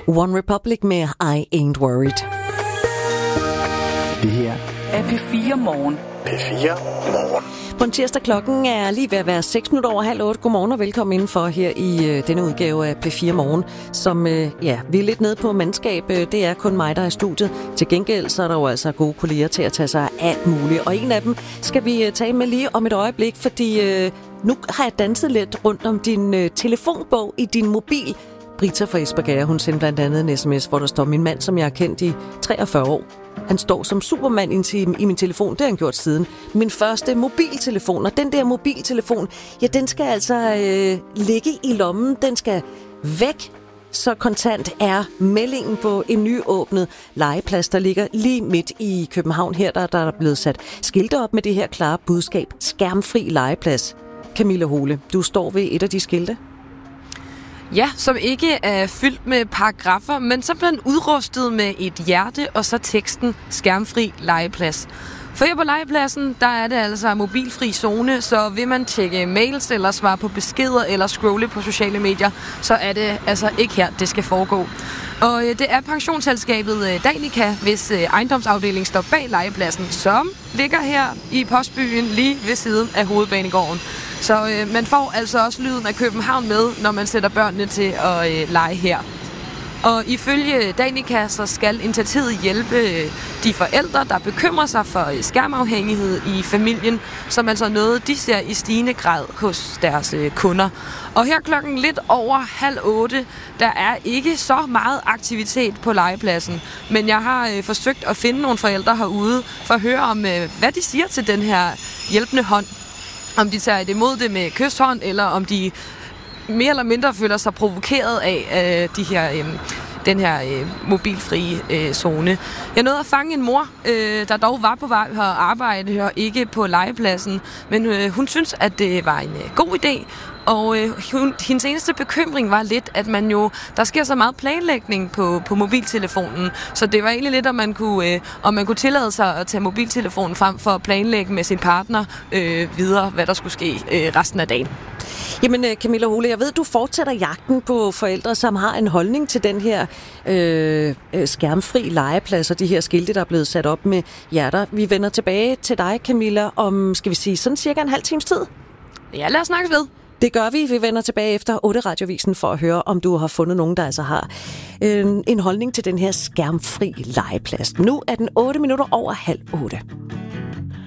One Republic med I Ain't Worried. Det her er P4 Morgen. P4 Morgen. På en tirsdag klokken er lige ved at være 7:06. Godmorgen og velkommen indenfor her i denne udgave af P4 Morgen, som vi er lidt nede på mandskab. Det er kun mig, der er i studiet. Til gengæld så er der jo altså gode kolleger til at tage sig af alt muligt. Og en af dem skal vi tale med lige om et øjeblik, fordi nu har jeg danset lidt rundt om din telefonbog i din mobil. Brita fra Espergærde, hun sendte blandt andet en sms, hvor der står: min mand, som jeg har kendt i 43 år. Han står som Superman i min telefon. Det har han gjort siden. Min første mobiltelefon, og den der mobiltelefon, ja, den skal altså ligge i lommen. Den skal væk. Så kontant er meldingen på en nyåbnet legeplads, der ligger lige midt i København. Her der er blevet sat skilte op med det her klare budskab: skærmfri legeplads. Camilla Hole, du står ved et af de skilte. Ja, som ikke er fyldt med paragrafer, men simpelthen udrustet med et hjerte og så teksten skærmfri legeplads. For her på legepladsen, der er det altså mobilfri zone, så vil man tjekke mails eller svare på beskeder eller scrolle på sociale medier, så er det altså ikke her, det skal foregå. Og det er pensionsselskabet Danica, hvis ejendomsafdeling står bag legepladsen, som ligger her i Postbyen lige ved siden af Hovedbanegården. Så man får altså også lyden af København med, når man sætter børnene til at lege her. Og ifølge Danica, så skal initiativet hjælpe de forældre, der bekymrer sig for skærmafhængighed i familien, som altså noget, de ser i stigende grad hos deres kunder. Og her klokken lidt over 7:30, der er ikke så meget aktivitet på legepladsen. Men jeg har forsøgt at finde nogle forældre herude for at høre om, hvad de siger til den her hjælpende hånd. Om de tager imod det med kysthånd, eller om de mere eller mindre føler sig provokeret af den her mobilfrie zone. Jeg nåede at fange en mor, der dog var på vej at arbejde og ikke på legepladsen, men hun synes, at det var en god idé. Og hendes eneste bekymring var lidt, at der sker så meget planlægning på mobiltelefonen, så det var egentlig lidt, om man kunne tillade sig at tage mobiltelefonen frem for at planlægge med sin partner videre, hvad der skulle ske resten af dagen. Jamen Camilla Hole, jeg ved, du fortsætter jagten på forældre, som har en holdning til den her skærmfri legeplads og de her skilte, der er blevet sat op med hjerter. Vi vender tilbage til dig, Camilla, om, skal vi sige, sådan cirka en halv times tid? Ja, lad os snakkes ved. Det gør vi. Vi vender tilbage efter 8 Radiovisen for at høre, om du har fundet nogen, der altså har en holdning til den her skærmfri legeplads. Nu er den 8 minutter over 7:30.